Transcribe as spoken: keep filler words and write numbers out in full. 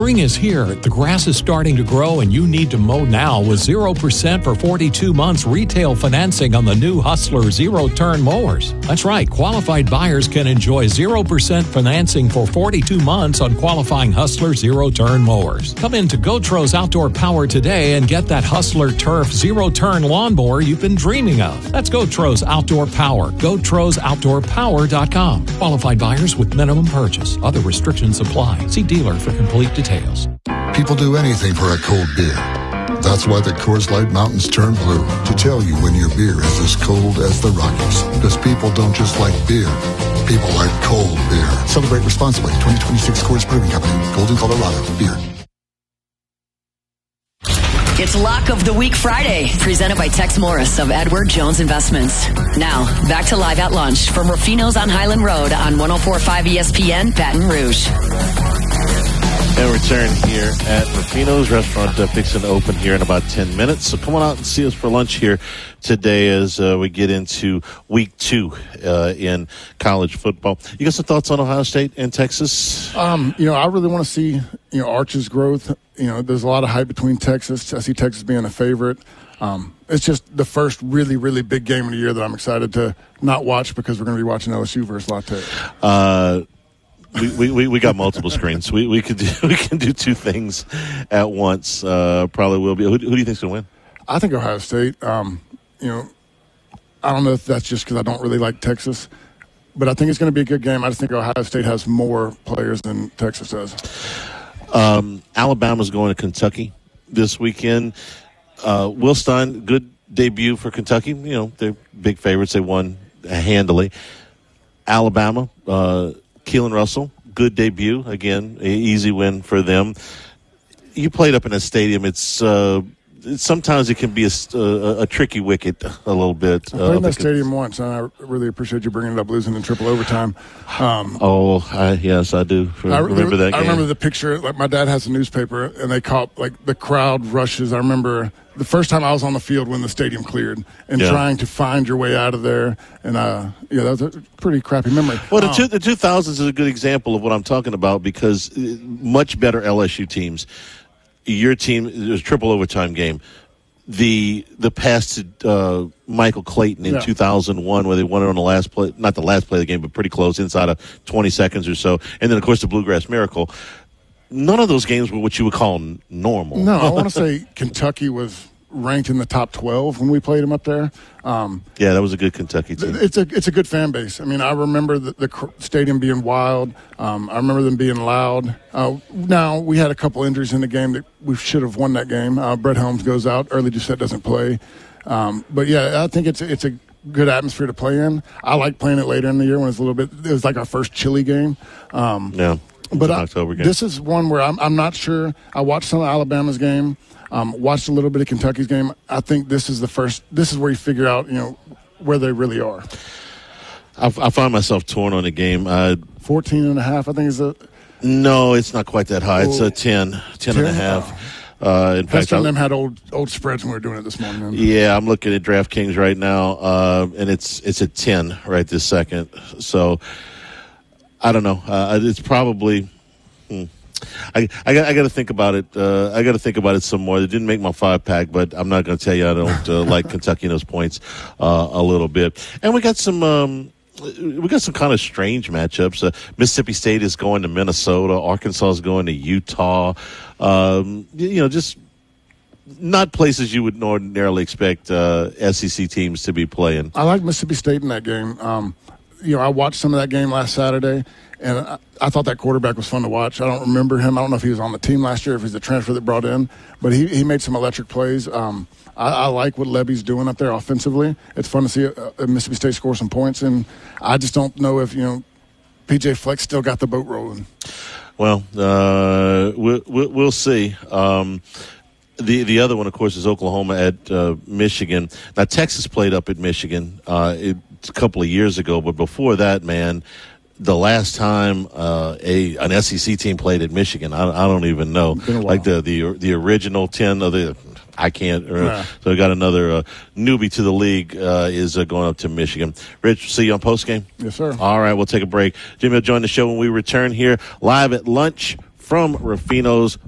Spring is here. The grass is starting to grow and you need to mow now with zero percent for forty-two months retail financing on the new Hustler zero-turn mowers. That's right. Qualified buyers can enjoy zero percent financing for forty-two months on qualifying Hustler zero-turn mowers. Come in to Gotros Outdoor Power today and get that Hustler Turf zero-turn lawnmower you've been dreaming of. That's Gotros Outdoor Power. Gotros Outdoor Power dot com. Qualified buyers with minimum purchase. Other restrictions apply. See dealer for complete details. People do anything for a cold beer. That's why the Coors Light Mountains turn blue, to tell you when your beer is as cold as the Rockies. Because people don't just like beer. People like cold beer. Celebrate responsibly. twenty twenty-six Coors Brewing Company. Golden, Colorado. Beer. It's Lock of the Week Friday, presented by Tex Morris of Edward Jones Investments. Now, back to Live at Lunch from Ruffino's on Highland Road on one oh four point five E S P N, Baton Rouge. And return here at Ruffino's restaurant, uh, fixing to open here in about ten minutes. So come on out and see us for lunch here today as uh, we get into week two uh, in college football. You got some thoughts on Ohio State and Texas? Um, you know, I really want to see, you know, Arch's growth. You know, there's a lot of hype between Texas. I see Texas being a favorite. Um, it's just the first really, really big game of the year that I'm excited to not watch because we're going to be watching L S U versus Latte. Uh We, we we got multiple screens. We we could do, we can do two things at once. Uh, probably will be. Who, who do you think's gonna win? I think Ohio State. Um, you know, I don't know if that's just because I don't really like Texas, but I think it's going to be a good game. I just think Ohio State has more players than Texas does. Um, Alabama's going to Kentucky this weekend. Uh, Will Stein, good debut for Kentucky. You know, they're big favorites. They won handily. Alabama. Uh, Keelan Russell, good debut. Again, a easy win for them. You played up in a stadium. It's uh, sometimes it can be a, a, a tricky wicket a little bit. I played uh, in that stadium once, and I really appreciate you bringing it up, losing in triple overtime. Um, oh, I, yes, I do. I remember that game. I remember the picture. Like, my dad has a newspaper, and they caught, like, the crowd rushes. I remember the first time I was on the field when the stadium cleared and yeah. trying to find your way out of there. And, uh, yeah, that was a pretty crappy memory. Well, the, um, two, the two thousands is a good example of what I'm talking about because much better L S U teams. Your team, it was a triple overtime game. The the pass to uh, Michael Clayton in yeah. two thousand one where they won it on the last play, not the last play of the game, but pretty close, inside of twenty seconds or so. And then, of course, the Bluegrass Miracle. None of those games were what you would call normal. No, I want to say Kentucky was ranked in the top twelve when we played them up there. Um, yeah, that was a good Kentucky team. It's a it's a good fan base. I mean, I remember the, the stadium being wild. Um, I remember them being loud. Uh, now, we had a couple injuries in the game that we should have won that game. Uh, Brett Helms goes out. Early Doucette doesn't play. Um, but, yeah, I think it's it's a good atmosphere to play in. I like playing it later in the year when it's a little bit – it was like our first chilly game. Um, yeah. But I, this is one where I'm, I'm not sure. I watched some of Alabama's game, um, watched a little bit of Kentucky's game. I think this is the first. This is where you figure out, you know, where they really are. I, I find myself torn on the game. Uh, fourteen and a half, I think is a. No, it's not quite that high. Oh, it's a ten, ten, ten and a half. Uh, in fact, some of them had old old spreads when we were doing it this morning. Yeah, I'm looking at DraftKings right now, uh, and it's it's a ten right this second. So. I don't know. Uh, it's probably. Hmm. I I got I got to think about it. Uh, I got to think about it some more. It didn't make my five pack, but I'm not going to tell you I don't uh, like Kentucky in those points uh, a little bit. And we got some. Um, we got some kind of strange matchups. Uh, Mississippi State is going to Minnesota. Arkansas is going to Utah. Um, you know, just not places you would ordinarily expect uh, S E C teams to be playing. I like Mississippi State in that game. Um, You know, I watched some of that game last Saturday, and I, I thought that quarterback was fun to watch. I don't remember him. I don't know if he was on the team last year, if he's a transfer that brought in, but he, he made some electric plays. Um, I, I like what Levy's doing up there offensively. It's fun to see a, a Mississippi State score some points, and I just don't know if, you know, P J Fleck still got the boat rolling. Well, uh, we'll, we'll see. Um, The the other one, of course, is Oklahoma at uh, Michigan. Now, Texas played up at Michigan uh, it, a couple of years ago, but before that, man, the last time uh, a an S E C team played at Michigan, I, I don't even know. Like the, the the original ten of the I can't. Or, yeah. So we got another uh, newbie to the league uh, is uh, going up to Michigan. Rich, see you on postgame? Yes, sir. All right, we'll take a break. Jimmy will join the show when we return here live at lunch from Ruffino's